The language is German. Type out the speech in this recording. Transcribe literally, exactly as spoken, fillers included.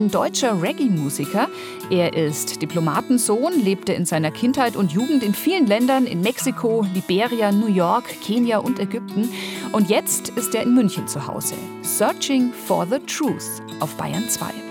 Ein deutscher Reggae-Musiker. Er ist Diplomatensohn, lebte in seiner Kindheit und Jugend in vielen Ländern, in Mexiko, Liberia, New York, Kenia und Ägypten. Und jetzt ist er in München zu Hause. Searching for the Truth auf Bayern zwei.